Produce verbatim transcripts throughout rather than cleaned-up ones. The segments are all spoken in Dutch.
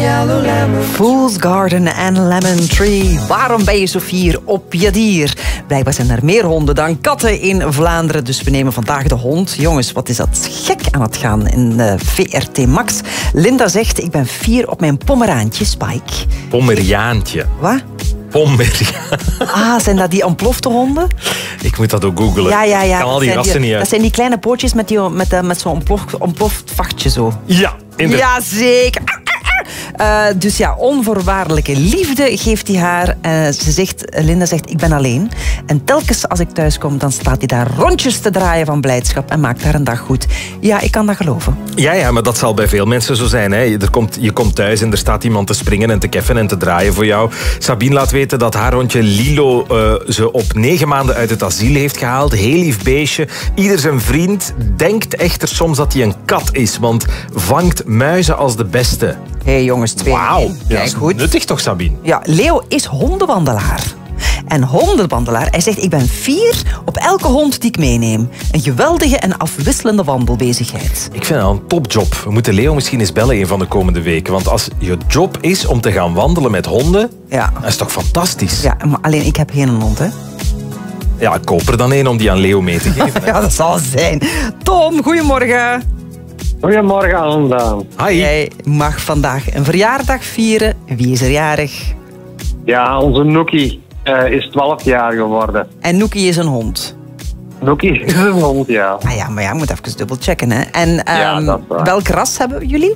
yellow lemon. Fool's Garden en Lemon Tree. Waarom ben je zo fier op je dier? Blijkbaar zijn er meer honden dan katten in Vlaanderen. Dus we nemen vandaag de hond. Jongens, wat is dat gek aan het gaan in de V R T Max. Linda zegt, ik ben fier op mijn pomeraantje, Spike. Pomeriaantje. Wat? Pomeriaan. Ah, zijn dat die ontplofte honden? Ik moet dat ook googlen. Ja, ja, ja. Ik kan al die Dat zijn rassen die, niet uit. Dat zijn die kleine pootjes met, die, met, uh, met zo'n ontplof, ontploft vachtje zo. Ja, inderdaad. Ja, zeker. Uh, dus ja, onvoorwaardelijke liefde geeft hij haar. Uh, ze zegt, Linda zegt, ik ben alleen. En telkens als ik thuis kom, dan staat hij daar rondjes te draaien van blijdschap en maakt haar een dag goed. Ja, ik kan dat geloven. Ja, ja, maar dat zal bij veel mensen zo zijn. Hè. Er komt, je komt thuis en er staat iemand te springen en te keffen en te draaien voor jou. Sabine laat weten dat haar hondje Lilo uh, ze op negen maanden uit het asiel heeft gehaald. Heel lief beestje. Ieder zijn vriend denkt echter soms dat hij een kat is, want vangt muizen als de beste. Hé hey, jongens, twee. Wauw, ja, goed. Nuttig toch, Sabine? Ja, Leo is hondenwandelaar. En hondenwandelaar, hij zegt, ik ben fier op elke hond die ik meeneem. Een geweldige en afwisselende wandelbezigheid. Ik vind dat een topjob. We moeten Leo misschien eens bellen een van de komende weken. Want als je job is om te gaan wandelen met honden, ja. dat is toch fantastisch? Ja, maar alleen ik heb geen hond, hè. Ja, koop er dan een om die aan Leo mee te geven. Ja, dat zal zijn. Tom, goedemorgen. Goedemorgen, Anne. Hi. Jij mag vandaag een verjaardag vieren. Wie is er jarig? Ja, onze Nookie uh, is twaalf jaar geworden. En Nookie is een hond? Nookie is een hond, ja. Ah ja, maar ja, je moet even dubbel checken, hè. En um, ja, dat is waar. Welk ras hebben jullie?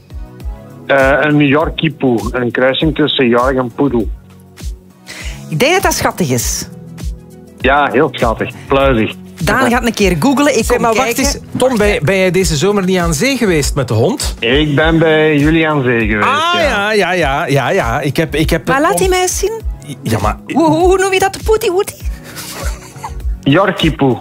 Uh, een Yorkie Poe, een kruising tussen York en Poedel. Ik denk dat dat schattig is. Ja, heel schattig. Pluizig. Daan gaat een keer googlen. Ik Zeg, kom maar kijken. wacht eens. Tom, ben, ben jij deze zomer niet aan zee geweest met de hond? Ik ben bij jullie aan zee geweest, Ah, ja, ja, ja, ja, ja. Ik heb, ik heb Maar laat Tom... hij mij eens zien. Ja, maar... Hoe, hoe, hoe noem je dat? Poetie, woetie? Yorkie Poe.